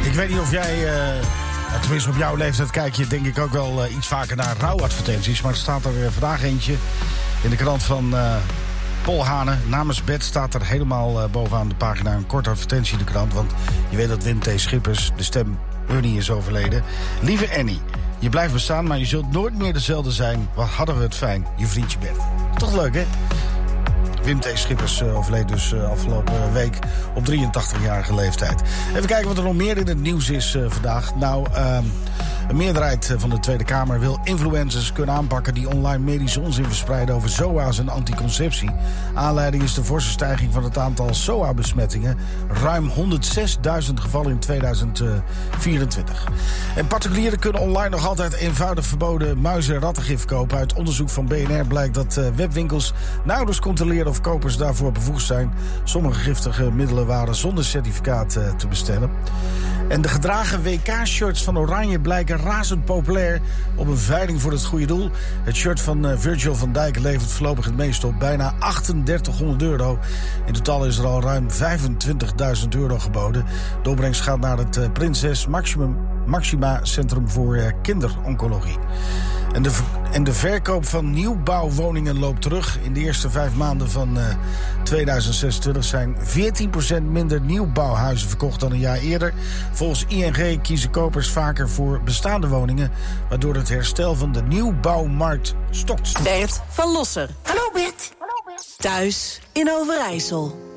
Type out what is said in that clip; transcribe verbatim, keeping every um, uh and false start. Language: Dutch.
Ik weet niet of jij, uh, tenminste op jouw leeftijd kijk je denk ik ook wel uh, iets vaker naar rouwadvertenties. Maar er staat er uh, vandaag eentje in de krant van uh, Paul Hane. Namens Bed staat er helemaal uh, bovenaan de pagina een korte advertentie in de krant. Want je weet dat Wim T. Schippers, de stem Ernie, is overleden. Lieve Annie, je blijft bestaan, maar je zult nooit meer dezelfde zijn. Wat hadden we het fijn, je vriendje Bert. Toch leuk, hè? Wim T. Schippers uh, overleed dus uh, afgelopen week op drieëntachtigjarige leeftijd. Even kijken wat er nog meer in het nieuws is uh, vandaag. Nou, uh, een meerderheid van de Tweede Kamer wil influencers kunnen aanpakken die online medische onzin verspreiden over S O A's en anticonceptie. Aanleiding is de forse stijging van het aantal S O A-besmettingen. Ruim honderdzesduizend gevallen in tweeduizend vierentwintig. En particulieren kunnen online nog altijd eenvoudig verboden muizen- en rattengif kopen. Uit onderzoek van B N R blijkt dat uh, webwinkels nauwelijks controleren of kopers daarvoor bevoegd zijn. Sommige giftige middelen waren zonder certificaat uh, te bestellen. En de gedragen W K-shirts van Oranje blijken razend populair op een veiling voor het goede doel. Het shirt van uh, Virgil van Dijk levert voorlopig het meest op, bijna achtendertighonderd euro. In totaal is er al ruim vijfentwintigduizend euro geboden. De opbrengst gaat naar het uh, Prinses Maximum, Maxima Centrum voor uh, Kinderoncologie. En de, en de verkoop van nieuwbouwwoningen loopt terug. In de eerste vijf maanden van uh, tweeduizend zesentwintig zijn veertien procent minder nieuwbouwhuizen verkocht dan een jaar eerder. Volgens I N G kiezen kopers vaker voor bestaande woningen, waardoor het herstel van de nieuwbouwmarkt stokt. Bert van Losser. Hallo Bert. Hallo Bert. Thuis in Overijssel.